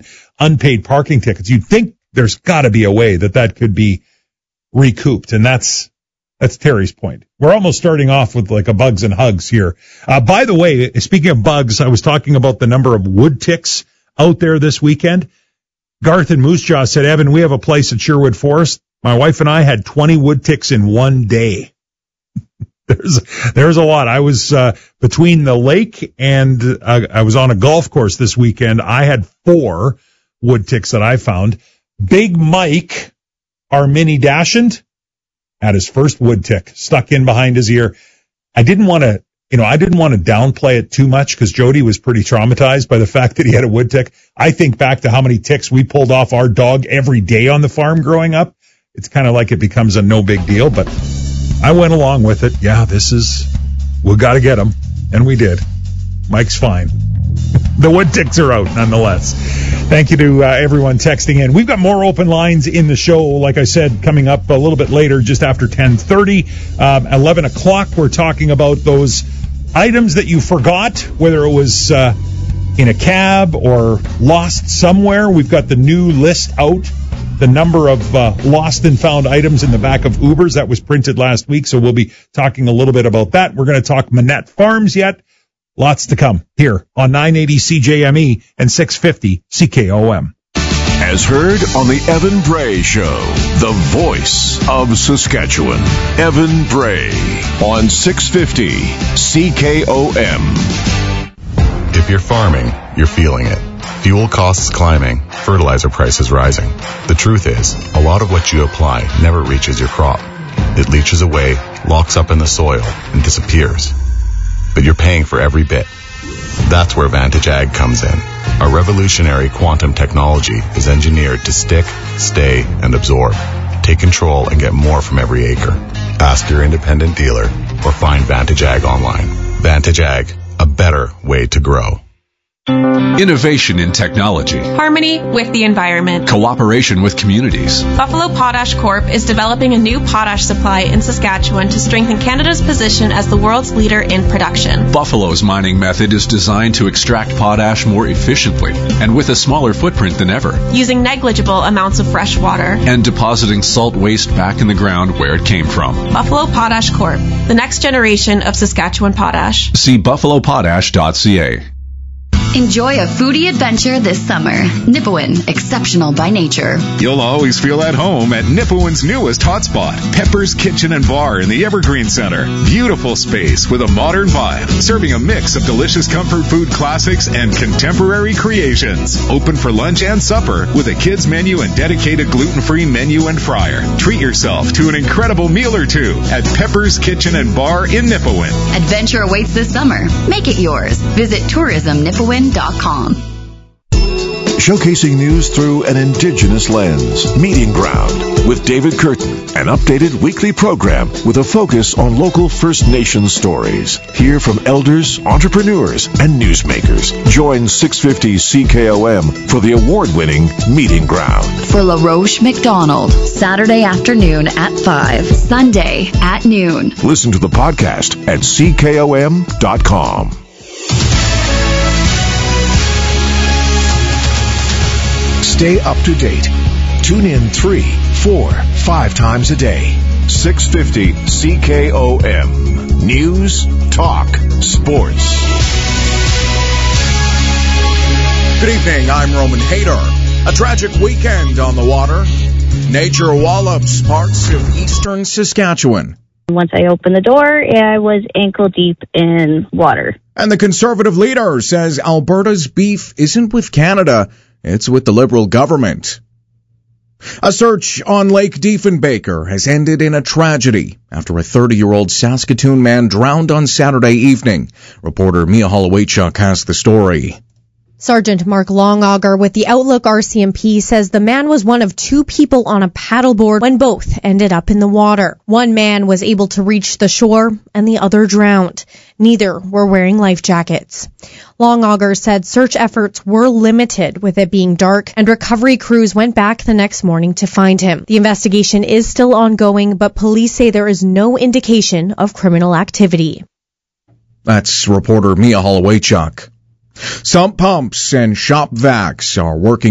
unpaid parking tickets. You'd think there's got to be a way that could be recouped, and that's Terry's point. We're almost starting off with like a bugs and hugs here. By the way, speaking of bugs, I was talking about the number of wood ticks out there this weekend. Garth and Moose Jaw said, Evan, we have a place at Sherwood Forest. My wife and I had 20 wood ticks in one day. There's a lot. I was between the lake and I was on a golf course this weekend. I had 4 wood ticks that I found. Big Mike, our mini dachshund, had his first wood tick stuck in behind his ear. I didn't want to downplay it too much because Jody was pretty traumatized by the fact that he had a wood tick. I think back to how many ticks we pulled off our dog every day on the farm growing up. It's kind of like it becomes a no big deal, but I went along with it. Yeah, we got to get him. And we did. Mike's fine. The wood ticks are out nonetheless. Thank you to everyone texting in. We've got more open lines in the show, like I said, coming up a little bit later, just after 10:30. 11 o'clock, we're talking about those items that you forgot, whether it was in a cab or lost somewhere. We've got the new list out, the number of lost and found items in the back of Ubers. That was printed last week, so we'll be talking a little bit about that. We're going to talk Manette Farms yet. Lots to come here on 980 CJME and 650 CKOM. As heard on the Evan Bray Show, the voice of Saskatchewan. Evan Bray on 650 CKOM. If you're farming, you're feeling it. Fuel costs climbing, fertilizer prices rising. The truth is, a lot of what you apply never reaches your crop. It leaches away, locks up in the soil, and disappears. But you're paying for every bit. That's where Vantage Ag comes in. Our revolutionary quantum technology is engineered to stick, stay, and absorb. Take control and get more from every acre. Ask your independent dealer or find Vantage Ag online. Vantage Ag, a better way to grow. Innovation in technology. Harmony with the environment. Cooperation with communities. Buffalo Potash Corp. is developing a new potash supply in Saskatchewan to strengthen Canada's position as the world's leader in production. Buffalo's mining method is designed to extract potash more efficiently and with a smaller footprint than ever. Using negligible amounts of fresh water. And depositing salt waste back in the ground where it came from. Buffalo Potash Corp. The next generation of Saskatchewan potash. See buffalopotash.ca. Enjoy a foodie adventure this summer. Nipawin, exceptional by nature. You'll always feel at home at Nipawin's newest hotspot, Pepper's Kitchen and Bar in the Evergreen Center. Beautiful space with a modern vibe, serving a mix of delicious comfort food classics and contemporary creations. Open for lunch and supper with a kids menu and dedicated gluten-free menu and fryer. Treat yourself to an incredible meal or two at Pepper's Kitchen and Bar in Nipawin. Adventure awaits this summer. Make it yours. Visit tourismnipawin.com. Showcasing news through an Indigenous lens. Meeting Ground with David Curtin, an updated weekly program with a focus on local First Nations stories. Hear from elders, entrepreneurs, and newsmakers. Join 650 CKOM for the award-winning Meeting Ground. For LaRoche McDonald, Saturday afternoon at 5, Sunday at noon. Listen to the podcast at CKOM.com. Stay up to date. Tune in 3, 4, 5 times a day. 650 CKOM. News, talk, sports. Good evening, I'm Roman Hayter. A tragic weekend on the water. Nature wallops parts of eastern Saskatchewan. Once I opened the door, I was ankle deep in water. And the Conservative leader says Alberta's beef isn't with Canada, it's with the Liberal government. A search on Lake Diefenbaker has ended in a tragedy after a 30-year-old Saskatoon man drowned on Saturday evening. Reporter Mia Holowaychuk has the story. Sergeant Mark Longauger with the Outlook RCMP says the man was one of 2 people on a paddleboard when both ended up in the water. One man was able to reach the shore and the other drowned. Neither were wearing life jackets. Longauger said search efforts were limited with it being dark, and recovery crews went back the next morning to find him. The investigation is still ongoing, but police say there is no indication of criminal activity. That's reporter Mia Holowaychuk. Sump pumps and shop vacs are working